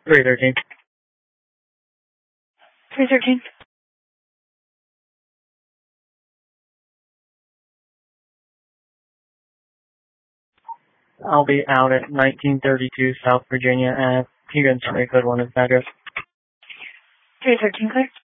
313. 313. I'll be out at 1932 South Virginia Ave. You can tell me code 1 is address. 313, clear.